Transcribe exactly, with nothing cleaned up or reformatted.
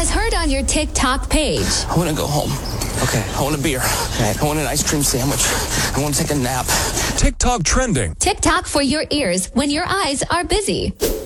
was heard on your TikTok page. I want to go home. Okay. I want a beer. Okay. I want an ice cream sandwich. I want to take a nap. TikTok trending. TikTok for your ears when your eyes are busy.